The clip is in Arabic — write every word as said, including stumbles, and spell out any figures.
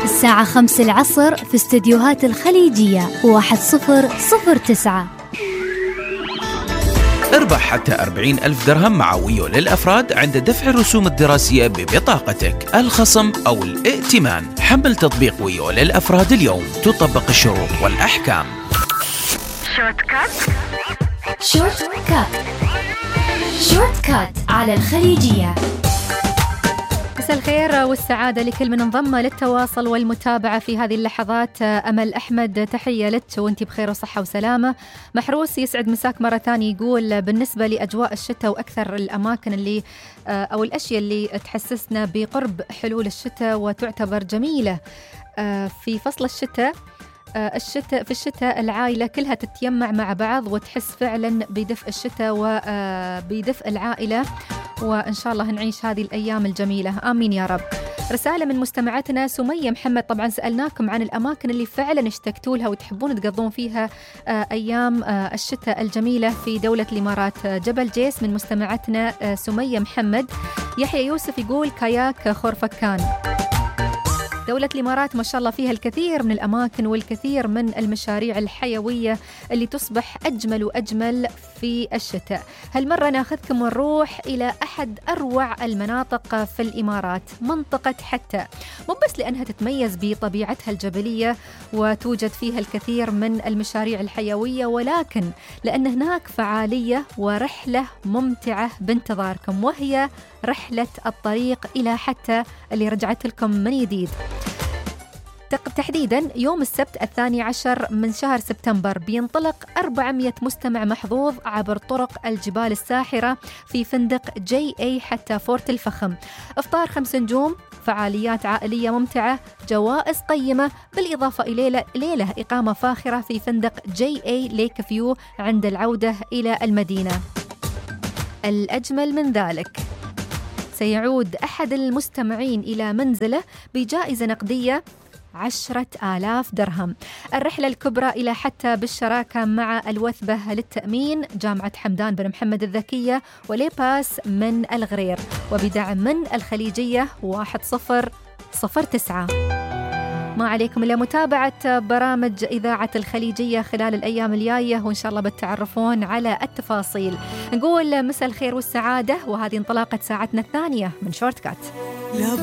الساعة خمس العصر في استديوهات الخليجية واحد صفر صفر تسعة. اربح حتى أربعين ألف درهم مع ويو للأفراد عند دفع الرسوم الدراسية ببطاقتك، الخصم أو الائتمان. حمل تطبيق ويو للأفراد اليوم، تطبق الشروط والأحكام. شورت كات شورت كات شورت كات على الخليجية. مساء الخير والسعادة لكل من انضم للتواصل والمتابعة في هذه اللحظات. أمل أحمد، تحية لك وانتي بخير وصحة وسلامة. محروس يسعد مساك مرة ثانية، يقول بالنسبة لأجواء الشتاء وأكثر الأماكن اللي أو الأشياء اللي تحسسنا بقرب حلول الشتاء وتعتبر جميلة في فصل الشتاء. الشتاء في الشتاء العائلة كلها تتجمع مع بعض وتحس فعلا بدفء الشتاء وبدفء العائلة، وإن شاء الله نعيش هذه الأيام الجميلة، آمين يا رب. رسالة من مستمعتنا سمية محمد، طبعا سألناكم عن الأماكن اللي فعلا اشتقتوا لها وتحبون تقضون فيها أيام الشتاء الجميلة في دولة الإمارات. جبل جيس من مستمعتنا سمية محمد. يحيى يوسف يقول كاياك خورفكان. دولة الإمارات ما شاء الله فيها الكثير من الأماكن والكثير من المشاريع الحيوية اللي تصبح أجمل وأجمل في الشتاء. هالمرة ناخذكم ونروح إلى أحد أروع المناطق في الإمارات، منطقة حتى، مو بس لأنها تتميز بطبيعتها الجبلية وتوجد فيها الكثير من المشاريع الحيوية، ولكن لأن هناك فعالية ورحلة ممتعة بانتظاركم، وهي رحلة الطريق إلى حتى اللي رجعت لكم من جديد. تحديدا يوم السبت الثاني عشر من شهر سبتمبر بينطلق أربعمئة مستمع محظوظ عبر طرق الجبال الساحرة في فندق جي اي حتى فورت الفخم. افطار خمس نجوم، فعاليات عائلية ممتعة، جوائز قيمة، بالإضافة إلى ليلة إقامة فاخرة في فندق جي اي ليك فيو عند العودة إلى المدينة. الأجمل من ذلك، سيعود أحد المستمعين إلى منزله بجائزة نقدية عشرة آلاف درهم. الرحلة الكبرى إلى حتى بالشراكة مع الوثبة للتأمين، جامعة حمدان بن محمد الذكية، وليباس من الغرير، وبدعم من الخليجية واحد صفر صفر تسعة. ما عليكم إلا متابعة برامج إذاعة الخليجية خلال الأيام الجاية، وإن شاء الله بتعرفون على التفاصيل. نقول مساء الخير والسعادة، وهذه انطلاقة ساعتنا الثانية من شورت كات.